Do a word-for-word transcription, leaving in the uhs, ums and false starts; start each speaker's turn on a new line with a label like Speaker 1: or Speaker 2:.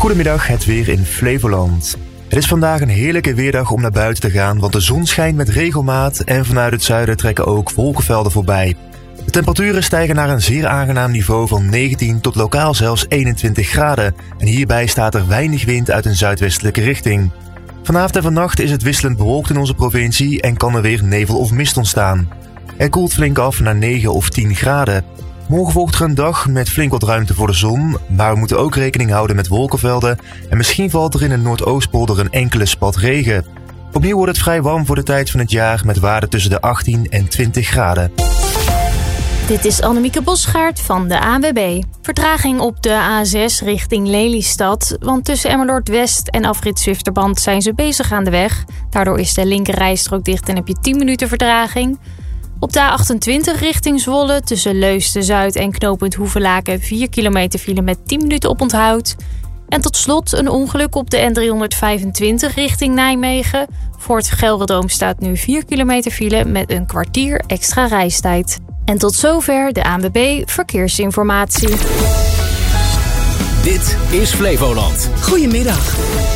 Speaker 1: Goedemiddag, het weer in Flevoland. Het is vandaag een heerlijke weerdag om naar buiten te gaan, want de zon schijnt met regelmaat en vanuit het zuiden trekken ook wolkenvelden voorbij. De temperaturen stijgen naar een zeer aangenaam niveau van negentien tot lokaal zelfs eenentwintig graden. En hierbij staat er weinig wind uit een zuidwestelijke richting. Vanavond en vannacht is het wisselend bewolkt in onze provincie en kan er weer nevel of mist ontstaan. Het koelt flink af naar negen of tien graden. Morgen volgt er een dag met flink wat ruimte voor de zon, maar we moeten ook rekening houden met wolkenvelden en misschien valt er in de Noordoostpolder een enkele spat regen. Opnieuw wordt het vrij warm voor de tijd van het jaar met waarden tussen de achttien en twintig graden.
Speaker 2: Dit is Annemieke Bosgaard van de A N W B. Vertraging op de A zes richting Lelystad, want tussen Emmeloord West en afrit Zwifterband zijn ze bezig aan de weg. Daardoor is de linker rijstrook dicht en heb je tien minuten vertraging. Op de A achtentwintig richting Zwolle tussen Leusden-Zuid en knooppunt Hoevelaken vier kilometer file met tien minuten oponthoud. En tot slot een ongeluk op de N driehonderdvijfentwintig richting Nijmegen. Voor het Gelredome staat nu vier kilometer file met een kwartier extra reistijd. En tot zover de A N W B Verkeersinformatie.
Speaker 3: Dit is Flevoland.
Speaker 4: Goedemiddag.